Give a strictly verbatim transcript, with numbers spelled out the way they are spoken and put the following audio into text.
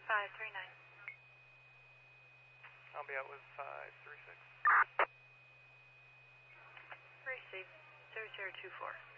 five three nine. I'll be out with five three six. Receive zero zero two four.